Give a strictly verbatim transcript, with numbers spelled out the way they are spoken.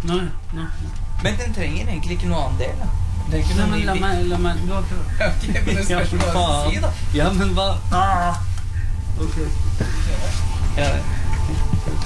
Nei, nei. Men den trenger egentlig ikke noe annen del, da. Det er ikke Nei, noe men la ny- meg, la meg du har prøvd. Ok, men det spørs hva jeg skal si, da. Ja, men hva? Ah. Ok. Ja,